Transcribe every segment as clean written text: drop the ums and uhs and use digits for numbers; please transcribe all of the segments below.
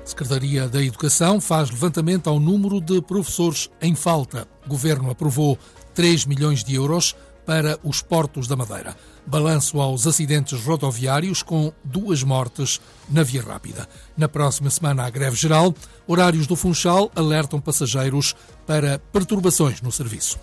Secretaria da Educação faz levantamento ao número de professores em falta. O Governo aprovou 3 milhões de euros para os portos da Madeira. Balanço aos acidentes rodoviários com 2 mortes na Via Rápida. Na próxima semana há greve geral. Horários do Funchal alertam passageiros para perturbações no serviço.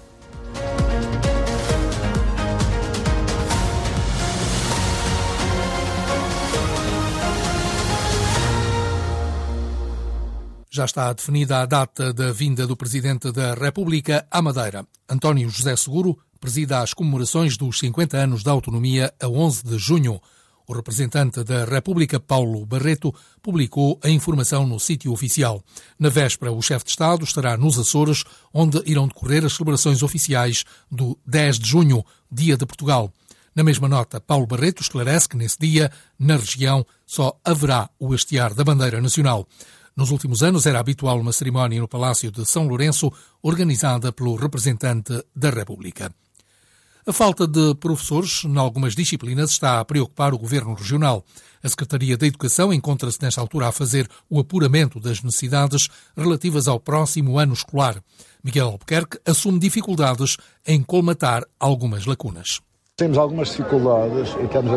Já está definida a data da vinda do Presidente da República à Madeira. António José Seguro presida as comemorações dos 50 anos da autonomia a 11 de junho. O representante da República, Paulo Barreto, publicou a informação no sítio oficial. Na véspera, o chefe de Estado estará nos Açores, onde irão decorrer as celebrações oficiais do 10 de junho, Dia de Portugal. Na mesma nota, Paulo Barreto esclarece que nesse dia, na região, só haverá o hastear da bandeira nacional. Nos últimos anos era habitual uma cerimónia no Palácio de São Lourenço, organizada pelo representante da República. A falta de professores em algumas disciplinas está a preocupar o Governo Regional. A Secretaria da Educação encontra-se nesta altura a fazer o apuramento das necessidades relativas ao próximo ano escolar. Miguel Albuquerque assume dificuldades em colmatar algumas lacunas. Temos algumas dificuldades e estamos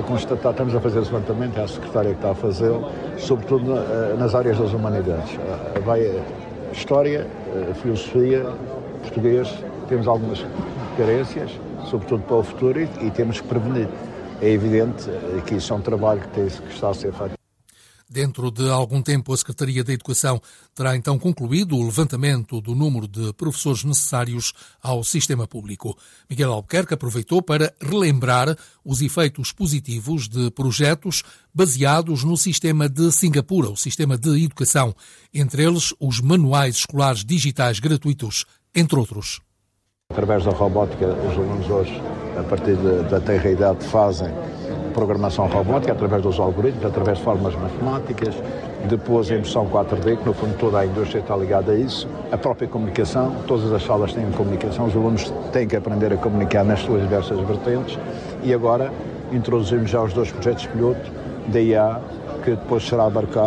a fazer esse levantamento, é a secretária que está a fazê-lo, sobretudo nas áreas das humanidades. Vai História, Filosofia, Português, temos algumas carências, sobretudo para o futuro, e temos que prevenir. É evidente que isso é um trabalho que está a ser feito. Dentro de algum tempo, a Secretaria da Educação terá então concluído o levantamento do número de professores necessários ao sistema público. Miguel Albuquerque aproveitou para relembrar os efeitos positivos de projetos baseados no sistema de Singapura, o sistema de educação, entre eles os manuais escolares digitais gratuitos, entre outros. Através da robótica, os alunos hoje, a partir da tenra idade, fazem programação robótica através dos algoritmos, através de formas matemáticas, depois a impressão 4D, que no fundo toda a indústria está ligada a isso, a própria comunicação, todas as salas têm comunicação, os alunos têm que aprender a comunicar nas suas diversas vertentes, e agora introduzimos já os 2 projetos piloto da IA, que depois será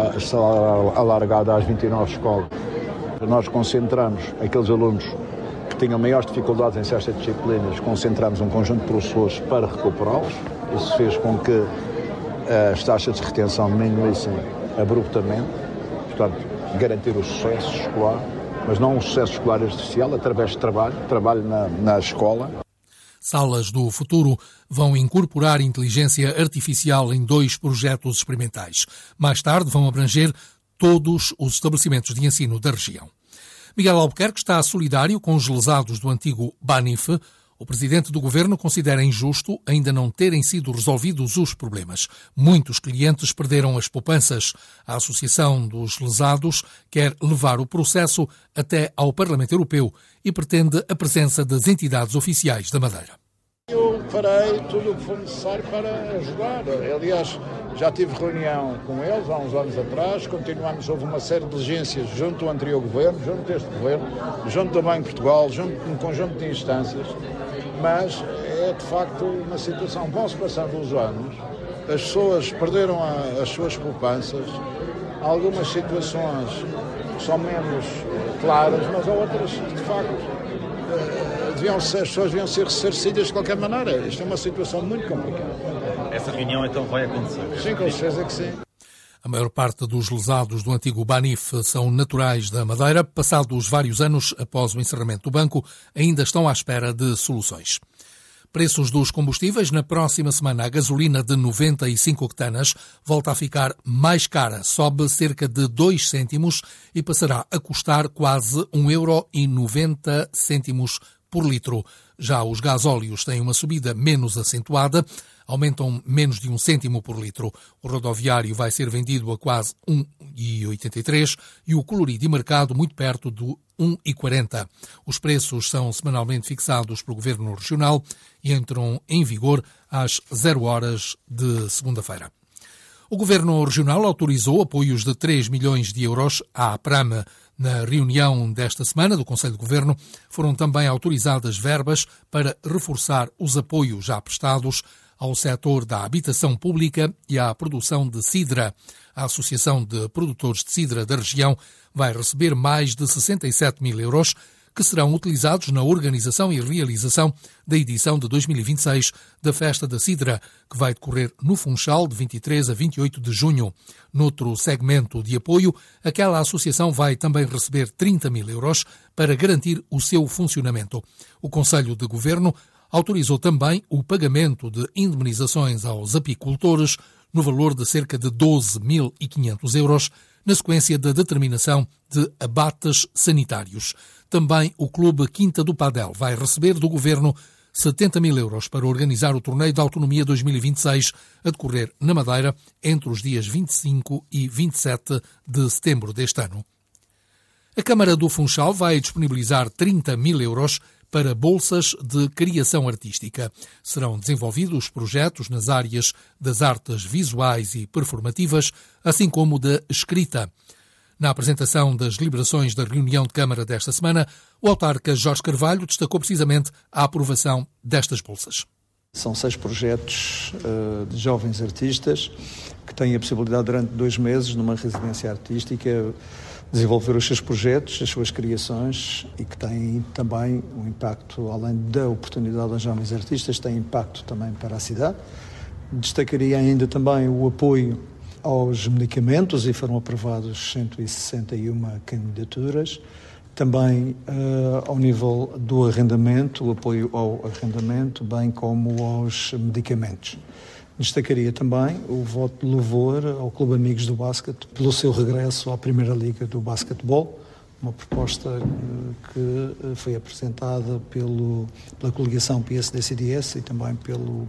alargada às 29 escolas. Nós concentramos aqueles alunos que tinham maiores dificuldades em certas disciplinas, concentramos um conjunto de professores para recuperá-los. Isso fez com que as taxas de retenção diminuíssem abruptamente, portanto, garantir o sucesso escolar, mas não o sucesso escolar artificial, através de trabalho na escola. Salas do Futuro vão incorporar inteligência artificial em 2 projetos experimentais. Mais tarde vão abranger todos os estabelecimentos de ensino da região. Miguel Albuquerque está solidário com os lesados do antigo Banif. O presidente do governo considera injusto ainda não terem sido resolvidos os problemas. Muitos clientes perderam as poupanças. A Associação dos Lesados quer levar o processo até ao Parlamento Europeu e pretende a presença das entidades oficiais da Madeira. Eu farei tudo o que for necessário para ajudar. Aliás, já tive reunião com eles há uns anos atrás, continuamos, houve uma série de diligências junto ao anterior governo, junto a este governo, junto do Banco de Portugal, junto a um conjunto de instâncias, mas é de facto uma situação, vão-se passando os anos, as pessoas perderam as suas poupanças, algumas situações são menos claras, mas há outras que de facto as pessoas deviam ser ressarcidas de qualquer maneira. Isto é uma situação muito complicada. Essa reunião então vai acontecer? Sim, com certeza que sim. A maior parte dos lesados do antigo Banif são naturais da Madeira. Passados vários anos após o encerramento do banco, ainda estão à espera de soluções. Preços dos combustíveis. Na próxima semana, a gasolina de 95 octanas volta a ficar mais cara. Sobe cerca de 2 cêntimos e passará a custar quase 1,90 € por litro. Já os gasóleos têm uma subida menos acentuada, aumentam menos de 1 cêntimo por litro. O rodoviário vai ser vendido a quase 1,83 e o colorido e mercado muito perto do 1,40. Os preços são semanalmente fixados pelo Governo Regional e entram em vigor às 0 horas de segunda-feira. O Governo Regional autorizou apoios de 3 milhões de euros à APRAM. Na reunião desta semana do Conselho de Governo foram também autorizadas verbas para reforçar os apoios já prestados ao setor da habitação pública e à produção de cidra. A Associação de Produtores de Cidra da região vai receber mais de 67 mil euros, que serão utilizados na organização e realização da edição de 2026 da Festa da Cidra, que vai decorrer no Funchal de 23 a 28 de junho. Noutro segmento de apoio, aquela associação vai também receber 30 mil euros para garantir o seu funcionamento. O Conselho de Governo autorizou também o pagamento de indemnizações aos apicultores no valor de cerca de 12.500 euros, na sequência da determinação de abates sanitários. Também o Clube Quinta do Padel vai receber do Governo 70 mil euros para organizar o Torneio da Autonomia 2026 a decorrer na Madeira entre os dias 25 e 27 de setembro deste ano. A Câmara do Funchal vai disponibilizar 30 mil euros para bolsas de criação artística. Serão desenvolvidos projetos nas áreas das artes visuais e performativas, assim como da escrita. Na apresentação das deliberações da reunião de Câmara desta semana, o autarca Jorge Carvalho destacou precisamente a aprovação destas bolsas. São 6 projetos de jovens artistas que têm a possibilidade, durante 2 meses, numa residência artística, desenvolver os seus projetos, as suas criações, e que têm também um impacto, além da oportunidade aos jovens artistas, tem impacto também para a cidade. Destacaria ainda também o apoio aos medicamentos, e foram aprovados 161 candidaturas. Também ao nível do arrendamento, o apoio ao arrendamento, bem como aos medicamentos. Destacaria também o voto de louvor ao Clube Amigos do Basquete pelo seu regresso à Primeira Liga do Basquetebol, uma proposta que foi apresentada pela coligação PSD-CDS e também pelo